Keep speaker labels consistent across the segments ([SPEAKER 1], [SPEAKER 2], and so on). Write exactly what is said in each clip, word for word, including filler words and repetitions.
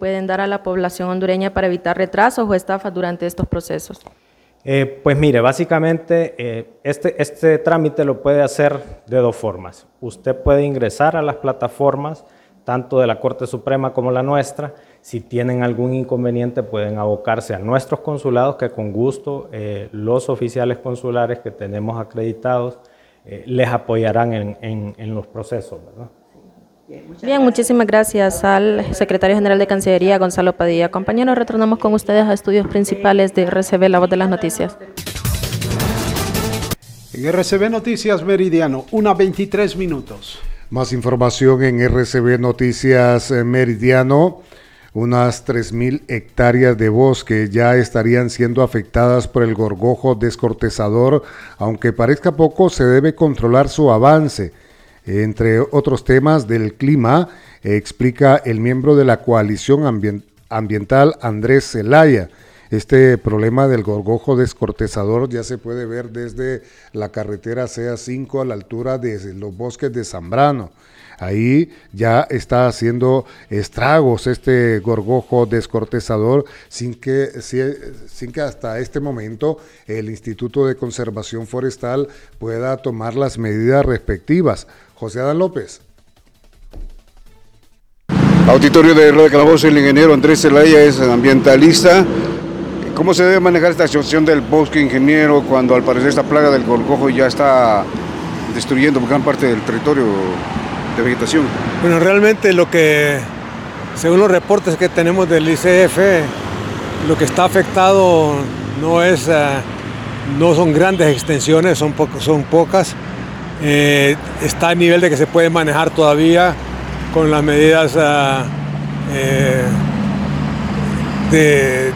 [SPEAKER 1] pueden dar a la población hondureña para evitar retrasos o estafas durante estos procesos?
[SPEAKER 2] Eh, pues mire, básicamente eh, este, este trámite lo puede hacer de dos formas. Usted puede ingresar a las plataformas, tanto de la Corte Suprema como la nuestra. Si tienen algún inconveniente pueden abocarse a nuestros consulados, que con gusto eh, los oficiales consulares que tenemos acreditados eh, les apoyarán en, en, en los procesos, ¿verdad?
[SPEAKER 1] Bien, muchísimas gracias al secretario general de Cancillería, Gonzalo Padilla. Compañeros, retornamos con ustedes a estudios principales de R C B, La Voz de las Noticias.
[SPEAKER 3] En R C B Noticias Meridiano, una veintitrés minutos.
[SPEAKER 4] Más información en R C B Noticias Meridiano. Unas tres mil hectáreas de bosque ya estarían siendo afectadas por el gorgojo descortezador, aunque parezca poco, se debe controlar su avance. Entre otros temas del clima, explica el miembro de la coalición ambient- ambiental Andrés Zelaya. Este problema del gorgojo descortezador ya se puede ver desde la carretera C A cinco a la altura de los bosques de Zambrano. Ahí ya está haciendo estragos este gorgojo descortezador sin que, sin que hasta este momento el Instituto de Conservación Forestal pueda tomar las medidas respectivas. José Adán López.
[SPEAKER 5] Auditorio de Radio Calabozo, el ingeniero Andrés Zelaya es ambientalista. ¿Cómo se debe manejar esta situación del bosque, ingeniero, cuando al parecer esta plaga del gorgojo ya está destruyendo gran parte del territorio de vegetación?
[SPEAKER 6] Bueno, realmente lo que, según los reportes que tenemos del I C F, lo que está afectado no es, uh, no son grandes extensiones, son, po son pocas. Eh, está a nivel de que se puede manejar todavía con las medidas uh, eh, de,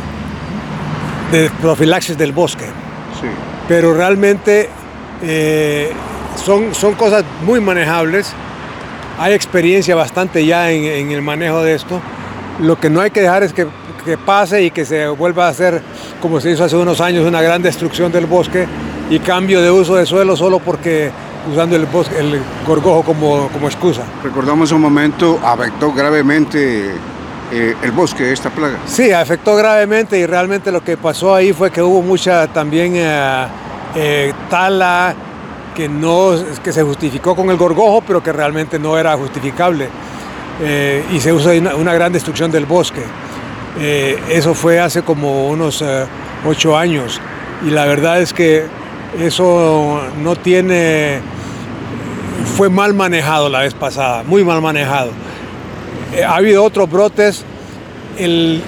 [SPEAKER 6] de profilaxis del bosque.
[SPEAKER 5] Sí.
[SPEAKER 6] Pero realmente eh, son, son cosas muy manejables. Hay experiencia bastante ya en, en el manejo de esto. Lo que no hay que dejar es que, que pase y que se vuelva a hacer, como se hizo hace unos años, una gran destrucción del bosque y cambio de uso de suelo solo porque usando el, bosque, el gorgojo como, como excusa.
[SPEAKER 5] Recordamos un momento, afectó gravemente eh, el bosque esta plaga.
[SPEAKER 6] Sí, afectó gravemente y realmente lo que pasó ahí fue que hubo mucha también eh, eh, tala que, no, que se justificó con el gorgojo, pero que realmente no era justificable. Eh, y se usa una, una gran destrucción del bosque. Eh, eso fue hace como unos eh, ocho años y la verdad es que eso no tiene, fue mal manejado la vez pasada, muy mal manejado. Eh, ha habido otros brotes, el,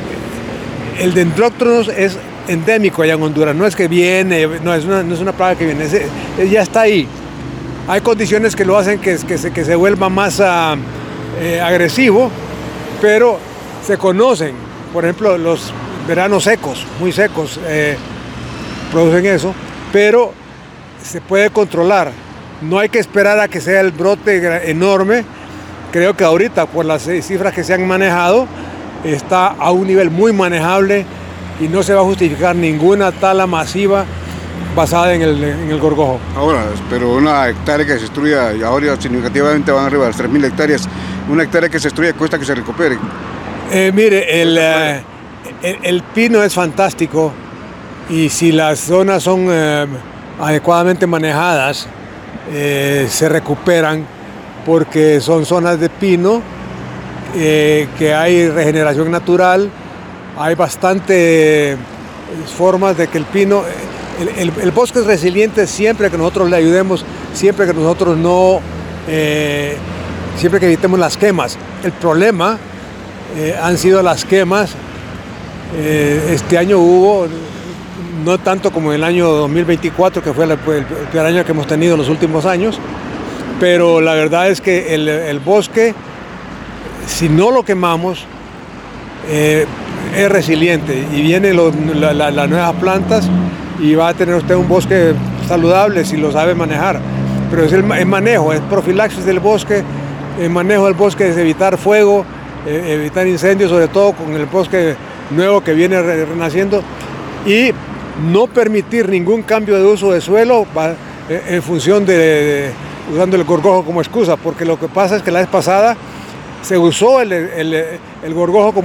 [SPEAKER 6] el Dendroctonus es endémico allá en Honduras, no es que viene, no es una, no es una plaga que viene, es, es, ya está ahí. Hay condiciones que lo hacen que, que, se, que se vuelva más uh, eh, agresivo, pero se conocen, por ejemplo, los veranos secos, muy secos, eh, producen eso, pero se puede controlar. No hay que esperar a que sea el brote enorme. Creo que ahorita, por las cifras que se han manejado, está a un nivel muy manejable y no se va a justificar ninguna tala masiva basada en el, en el gorgojo.
[SPEAKER 5] Ahora, pero una hectárea que se destruya, y ahora significativamente van arriba de las tres mil hectáreas, una hectárea que se destruya cuesta que se recupere.
[SPEAKER 6] Eh, mire, el, eh, el, el pino es fantástico y si las zonas son eh, adecuadamente manejadas, eh, se recuperan porque son zonas de pino, eh, que hay regeneración natural, hay bastante formas de que el pino, el, el, el bosque es resiliente siempre que nosotros le ayudemos, siempre que nosotros no, eh, siempre que evitemos las quemas. El problema eh, han sido las quemas. Eh, este año hubo, no tanto como el año dos mil veinticuatro, que fue el, el peor año que hemos tenido en los últimos años, pero la verdad es que el, el bosque, si no lo quemamos, eh, es resiliente y vienen los, la, la, las nuevas plantas y va a tener usted un bosque saludable si lo sabe manejar. Pero es el, el manejo, es profilaxis del bosque, el manejo del bosque es evitar fuego, eh, evitar incendios, sobre todo con el bosque nuevo que viene re, renaciendo, y no permitir ningún cambio de uso de suelo va, eh, en función de, de usando el gorgojo como excusa, porque lo que pasa es que la vez pasada se usó el, el, el gorgojo como